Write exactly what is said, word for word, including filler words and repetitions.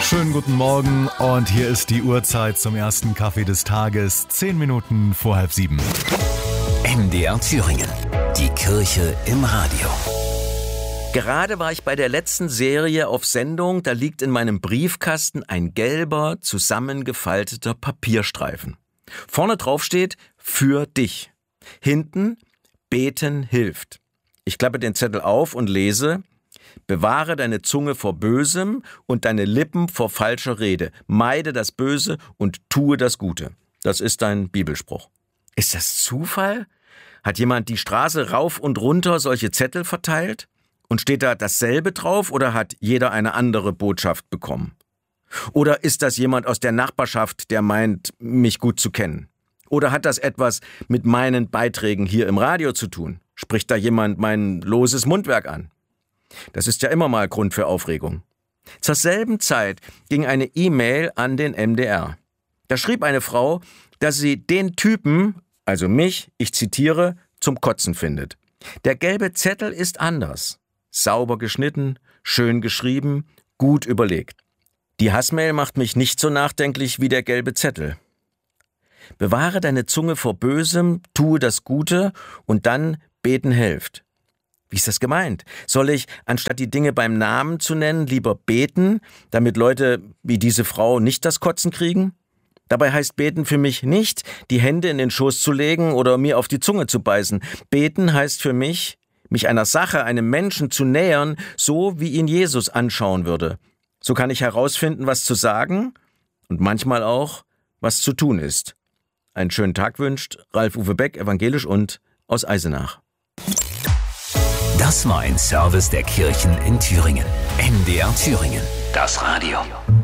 Schönen guten Morgen und hier ist die Uhrzeit zum ersten Kaffee des Tages, zehn Minuten vor halb sieben. M D R Thüringen, die Kirche im Radio. Gerade war ich bei der letzten Serie auf Sendung, da liegt in meinem Briefkasten ein gelber, zusammengefalteter Papierstreifen. Vorne drauf steht, für dich. Hinten, beten hilft. Ich klappe den Zettel auf und lese, bewahre deine Zunge vor Bösem und deine Lippen vor falscher Rede. Meide das Böse und tue das Gute. Das ist ein Bibelspruch. Ist das Zufall? Hat jemand die Straße rauf und runter solche Zettel verteilt? Und steht da dasselbe drauf oder hat jeder eine andere Botschaft bekommen? Oder ist das jemand aus der Nachbarschaft, der meint, mich gut zu kennen? Oder hat das etwas mit meinen Beiträgen hier im Radio zu tun? Spricht da jemand mein loses Mundwerk an? Das ist ja immer mal Grund für Aufregung. Zur selben Zeit ging eine E-Mail an den M D R. Da schrieb eine Frau, dass sie den Typen, also mich, ich zitiere, zum Kotzen findet. Der gelbe Zettel ist anders. Sauber geschnitten, schön geschrieben, gut überlegt. Die Hassmail macht mich nicht so nachdenklich wie der gelbe Zettel. Bewahre deine Zunge vor Bösem, tue das Gute und dann beten hilft. Wie ist das gemeint? Soll ich, anstatt die Dinge beim Namen zu nennen, lieber beten, damit Leute wie diese Frau nicht das Kotzen kriegen? Dabei heißt beten für mich nicht, die Hände in den Schoß zu legen oder mir auf die Zunge zu beißen. Beten heißt für mich, mich einer Sache, einem Menschen zu nähern, so wie ihn Jesus anschauen würde. So kann ich herausfinden, was zu sagen und manchmal auch, was zu tun ist. Einen schönen Tag wünscht Ralf-Uwe Beck, evangelisch und aus Eisenach. Das war ein Service der Kirchen in Thüringen. M D R Thüringen, das Radio.